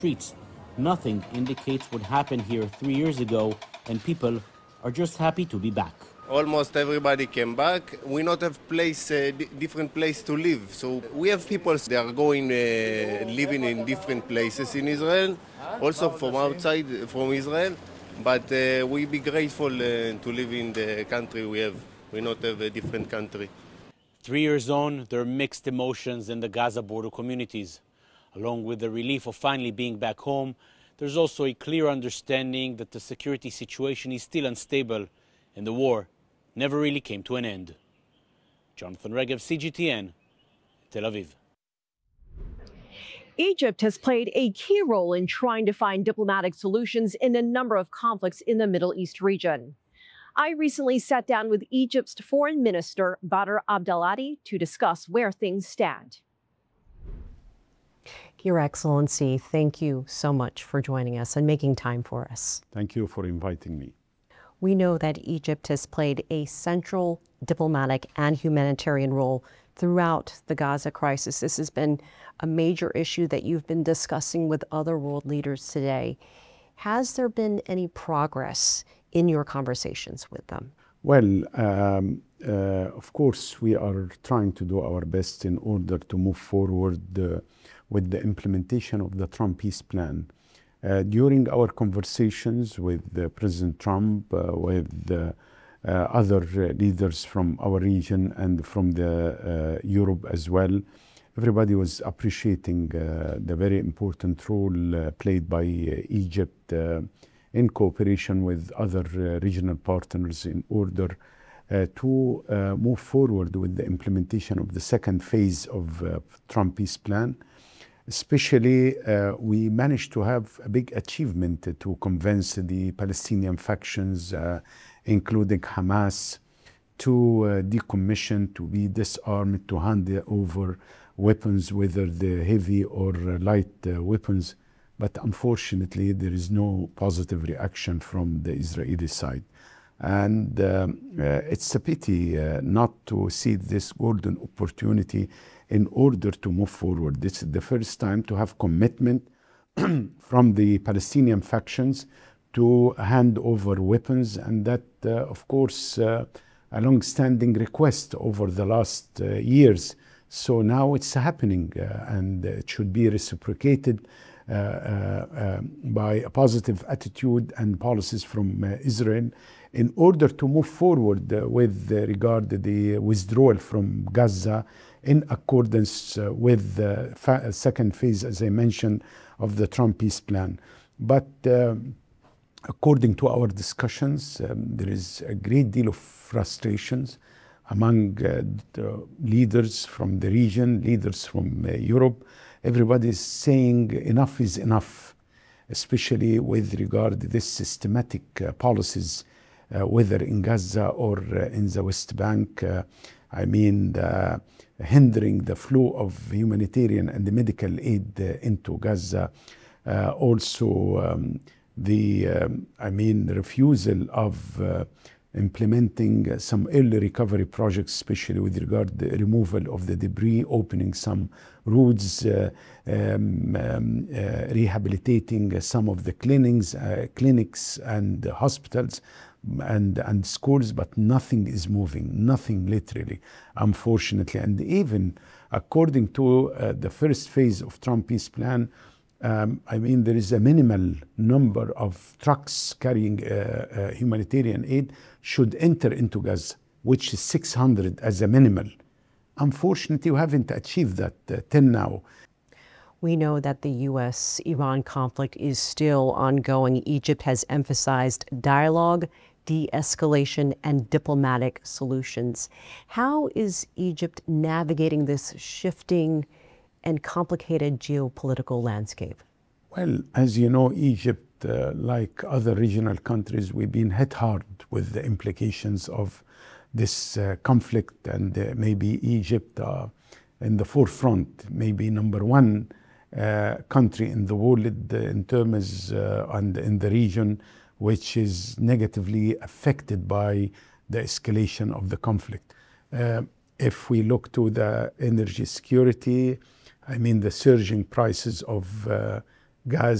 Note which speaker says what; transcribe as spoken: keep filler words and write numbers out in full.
Speaker 1: streets. Nothing indicates what happened here three years ago, and people are just happy to be back.
Speaker 2: Almost everybody came back. We not have place, uh, d- different place to live. So we have people, they are going, uh, living in different places in Israel, also from outside, from Israel. But uh, we be grateful uh, to live in the country we have. We not have a different country.
Speaker 1: Three years on, there are mixed emotions in the Gaza border communities. Along with the relief of finally being back home, there's also a clear understanding that the security situation is still unstable and the war never really came to an end. Jonathan Regev, C G T N, Tel Aviv.
Speaker 3: Egypt has played a key role in trying to find diplomatic solutions in a number of conflicts in the Middle East region. I recently sat down with Egypt's Foreign Minister Badr Abdelhadi to discuss where things stand.
Speaker 4: Your Excellency, thank you so much for joining us and making time for us.
Speaker 5: Thank you for inviting me.
Speaker 4: We know that Egypt has played a central diplomatic and humanitarian role throughout the Gaza crisis. This has been a major issue that you've been discussing with other world leaders today. Has there been any progress in your conversations with them?
Speaker 5: Well, um, uh, of course, we are trying to do our best in order to move forward uh, with the implementation of the Trump peace plan. Uh, during our conversations with uh, President Trump, uh, with uh, uh, other uh, leaders from our region and from the uh, Europe as well, everybody was appreciating uh, the very important role uh, played by uh, Egypt uh, in cooperation with other uh, regional partners in order uh, to uh, move forward with the implementation of the second phase of uh, Trump peace plan. Especially, uh, we managed to have a big achievement to convince the Palestinian factions, uh, including Hamas, to uh, decommission, to be disarmed, to hand over weapons, whether the heavy or light uh, weapons. But unfortunately, there is no positive reaction from the Israeli side. And um, uh, it's a pity uh, not to see this golden opportunity in order to move forward. This is the first time to have commitment from the Palestinian factions to hand over weapons, and that, uh, of course, uh, a long-standing request over the last uh, years. So now it's happening, uh, and it should be reciprocated uh, uh, uh, by a positive attitude and policies from uh, Israel in order to move forward uh, with uh, regard to the withdrawal from Gaza in accordance uh, with the fa- second phase, as I mentioned, of the Trump peace plan. But uh, according to our discussions, um, there is a great deal of frustrations among uh, the leaders from the region, leaders from uh, Europe. Everybody is saying enough is enough, especially with regard to this systematic uh, policies, uh, whether in Gaza or uh, in the West Bank. Uh, I mean, the, hindering the flow of humanitarian and the medical aid uh, into Gaza. Uh, also, um, the, um, I mean, refusal of uh, implementing some early recovery projects, especially with regard to the removal of the debris, opening some roads, uh, um, um, uh, rehabilitating some of the clinics, uh, clinics and hospitals and and schools, but nothing is moving, nothing literally, unfortunately. And even according to uh, the first phase of Trump peace plan, um, I mean, there is a minimal number of trucks carrying uh, uh, humanitarian aid should enter into Gaza, which is six hundred as a minimal. Unfortunately, we haven't achieved that uh, till now.
Speaker 4: We know that the U S Iran conflict is still ongoing. Egypt has emphasized dialogue, de-escalation, and diplomatic solutions. How is Egypt navigating this shifting and complicated geopolitical landscape?
Speaker 5: Well, as you know, Egypt, uh, like other regional countries, we've been hit hard with the implications of this uh, conflict, and uh, maybe Egypt uh, in the forefront, maybe number one uh, country in the world uh, in terms uh, and in the region, which is negatively affected by the escalation of the conflict. Uh, if we look to the energy security, I mean the surging prices of uh, Gaza